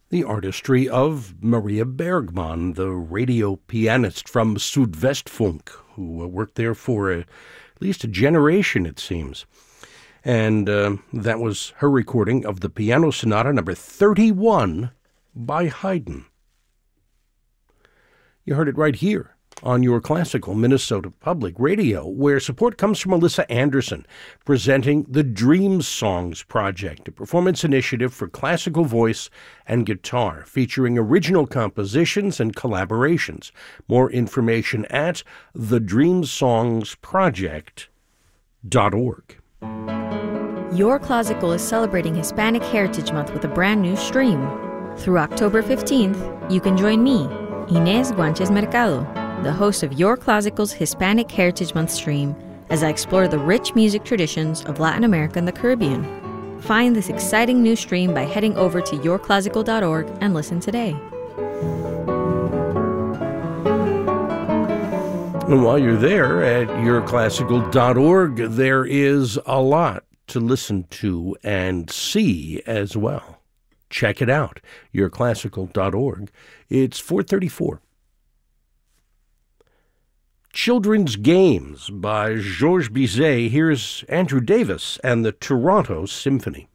The artistry of Maria Bergman, the radio pianist from Südwestfunk, who worked there for at least a generation, it seems. And that was her recording of the Piano Sonata number 31 by Haydn. You heard it right here on your classical Minnesota Public Radio, where support comes from Alyssa Anderson, presenting the Dream Songs Project, a performance initiative for classical voice and guitar, featuring original compositions and collaborations. More information at thedreamsongsproject.org. Your Classical is celebrating Hispanic Heritage Month with a brand new stream. Through October 15th, you can join me, Inés Guanches Mercado, the host of Your Classical's Hispanic Heritage Month stream, as I explore the rich music traditions of Latin America and the Caribbean. Find this exciting new stream by heading over to yourclassical.org and listen today. And while you're there at yourclassical.org, there is a lot to listen to and see as well. Check it out, yourclassical.org. It's 4:34. Children's Games by Georges Bizet. Here's Andrew Davis and the Toronto Symphony.